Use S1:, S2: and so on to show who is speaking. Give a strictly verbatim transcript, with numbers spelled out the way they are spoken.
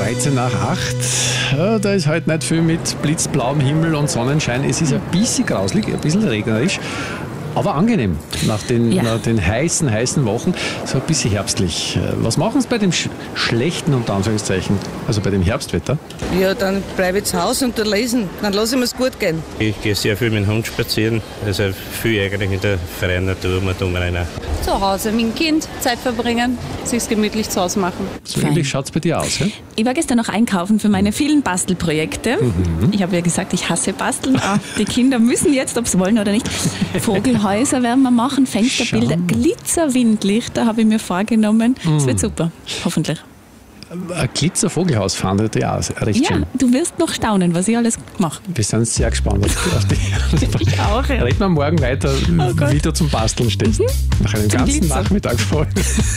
S1: dreizehn nach acht. Ja, da ist heute nicht viel mit blitzblauem Himmel und Sonnenschein. Es ist ein bisschen grauslig, ein bisschen regnerisch, aber angenehm nach den,
S2: Ja.
S1: nach den heißen, heißen Wochen. So ein bisschen herbstlich. Was machen Sie bei dem sch schlechten, unter Anführungszeichen, also bei dem Herbstwetter?
S3: Ja, dann bleibe ich zu Hause und da lesen. Dann lasse ich mir's gut gehen.
S4: Ich gehe sehr viel mit dem Hund spazieren, also viel eigentlich in der freien Natur um und um rein.
S5: Zu Hause mit dem Kind Zeit verbringen, sich's gemütlich zu Hause machen.
S1: So
S2: Fein.
S1: ähnlich schaut es bei dir aus, ja?
S2: Ich war gestern noch einkaufen für meine vielen Bastelprojekte.
S1: Mhm.
S2: Ich habe ja gesagt, ich hasse Basteln. Ah, die Kinder müssen jetzt, ob sie wollen oder nicht. Vogelhäuser werden wir machen, Fensterbilder,
S1: Schau.
S2: Glitzerwindlichter habe ich mir vorgenommen. Das wird super, hoffentlich.
S1: Ein Glitzervogelhaus fahren wird ja auch recht
S2: Ja,
S1: schön.
S2: du wirst noch staunen, was ich alles mache.
S1: Wir sind sehr gespannt auf die.
S2: Ich auch, ja.
S1: Reden wir morgen weiter,
S2: Oh Gott.
S1: wie du zum Basteln stehst. Nach einem
S2: Zum
S1: ganzen
S2: Glitzer.
S1: Nachmittag voll.